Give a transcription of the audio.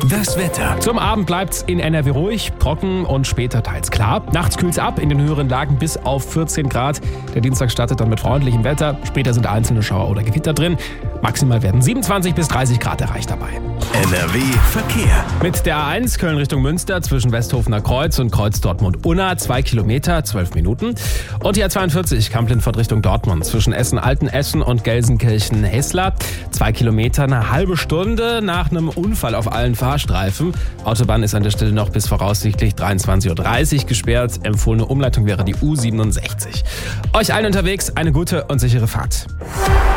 Das Wetter. Zum Abend bleibt's in NRW ruhig, trocken und später teils klar. Nachts kühlt's ab, in den höheren Lagen bis auf 14 Grad. Der Dienstag startet dann mit freundlichem Wetter. Später sind einzelne Schauer oder Gewitter drin. Maximal werden 27 bis 30 Grad erreicht dabei. NRW Verkehr. Mit der A1 Köln Richtung Münster zwischen Westhofener Kreuz und Kreuz Dortmund-Unna 2 Kilometer, 12 Minuten. Und die A42 Kamp-Lindfort Richtung Dortmund zwischen Essen-Altenessen und Gelsenkirchen-Hessler 2 Kilometer, eine halbe Stunde nach einem Unfall auf allen Fahrstreifen. Autobahn ist an der Stelle noch bis voraussichtlich 23.30 Uhr gesperrt. Empfohlene Umleitung wäre die U67. Euch allen unterwegs eine gute und sichere Fahrt.